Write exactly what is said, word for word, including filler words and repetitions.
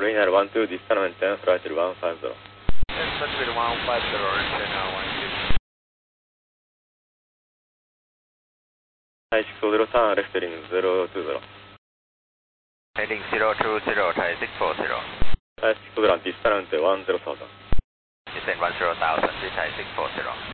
Original one two, distant maintain, flight one five zero. Flight one five zero, channel one two. Thai six four zero, turn left heading zero two zero. Heading zero two zero, Thai six four zero. Thai six four zero, distant maintain one zero thousand. Descend one zero thousand, Thai six four zero.